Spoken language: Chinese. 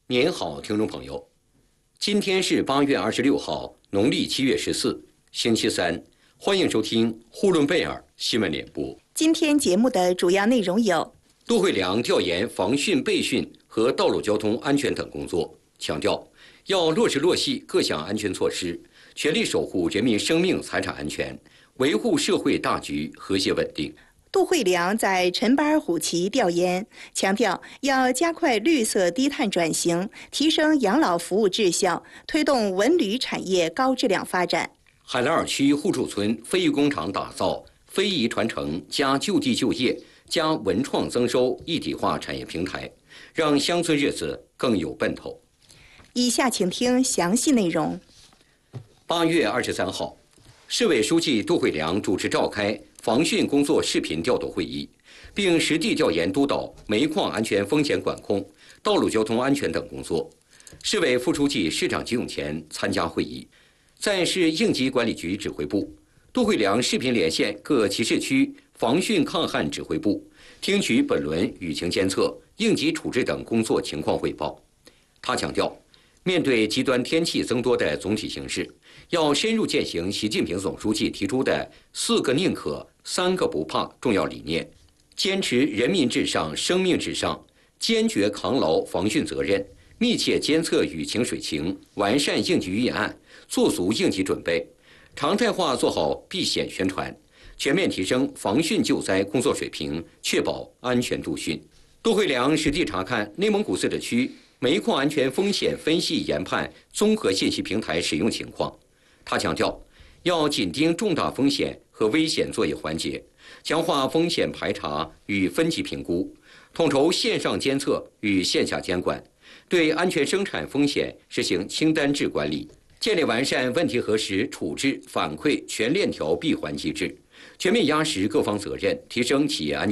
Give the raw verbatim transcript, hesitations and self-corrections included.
您好，听众朋友，今天是八月二十六号，农历七月十四，星期三。欢迎收听呼伦贝尔新闻联播。 今天节目的主要内容有： 杜慧良调研防汛备汛和道路交通安全等工作，强调要落实落细各项安全措施，全力守护人民生命财产安全，维护社会大局和谐稳定。 杜慧良在陈巴尔虎旗调研，强调要加快绿色低碳转型，提升养老服务质效，推动文旅产业高质量发展。 海拉尔区互助村非遗工厂打造非遗传承加就地就业加文创增收一体化产业平台，让乡村日子更有奔头。 以下请听详细内容。 八月二十三号，市委书记杜慧良主持召开防汛工作视频调度会议，并实地调研督导煤矿安全风险管控、道路交通安全等工作。市委副书记、市长吉永前参加会议。在市应急管理局指挥部，杜慧良视频连线各其市区防汛抗旱指挥部，听取本轮雨情监测、应急处置等工作情况汇报。他强调，面对极端天气增多的总体形势，要深入践行习近平总书记提出的“四个宁可、三个不怕”重要理念，坚持人民至上、生命至上，坚决扛牢防汛责任，密切监测雨情水情，完善应急预案，做足应急准备，常态化做好避险宣传，全面提升防汛救灾工作水平，确保安全度汛。杜慧良实地查看内蒙古自治区煤矿安全风险分析研判综合信息平台使用情况。他强调，要紧盯重大风险和危险作业环节，强化风险排查与分级评估，统筹线上监测与线下监管，对安全生产风险实行清单制管理，建立完善问题核实、处置、反馈全链条闭环机制，全面压实各方责任，提升企业安全